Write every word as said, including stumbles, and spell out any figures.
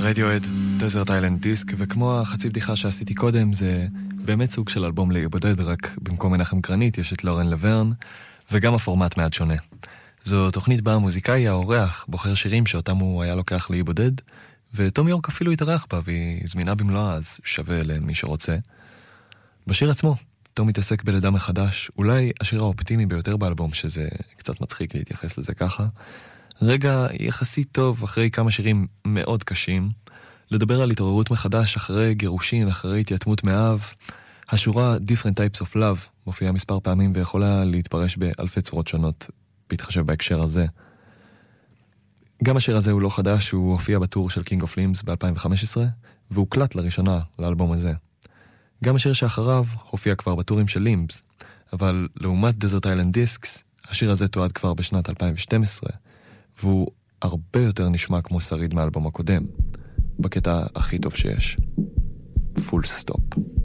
רדיואד, דזרט איילנד דיסק, וכמו החצי בדיחה שעשיתי קודם, זה באמת סוג של אלבום לאי בודד, רק במקום מנחם גרנית יש את לורן לברן, וגם הפורמט מעט שונה. זו תוכנית בה המוזיקאי האורח בוחר שירים שאותם הוא היה לוקח לאי בודד, ותום יורק אפילו התארח בה, והיא זמינה במלואה, אז שווה למי שרוצה. בשיר עצמו, תום מתעסק בלידה מחדש, אולי השיר האופטימי ביותר באלבום, שזה קצת מצחיק להתייחס לזה ככה, רגע יחסית טוב אחרי כמה שירים מאוד קשים, לדבר על התעוררות מחדש אחרי גירושין, אחרי התייתמות מאב. השורה Different Types of Love מופיעה מספר פעמים ויכולה להתפרש באלפי צורות שונות בהתחשב בהקשר הזה. גם השיר הזה הוא לא חדש, הוא הופיע בטור של King of Limbs ב-אלפיים וחמש עשרה, והוא קלט לראשונה לאלבום הזה. גם השיר שאחריו הופיע כבר בטורים של לימבס, אבל לעומת Desert Island Discs, השיר הזה תועד כבר בשנת אלפיים ושתים עשרה, והוא הרבה יותר נשמע כמו שריד מהאלבום הקודם, בקטע הכי טוב שיש. Full stop.